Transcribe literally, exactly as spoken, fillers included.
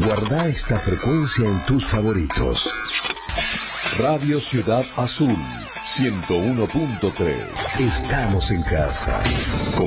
Guarda esta frecuencia en tus favoritos. Radio Ciudad Azul, ciento uno punto tres. Estamos en casa.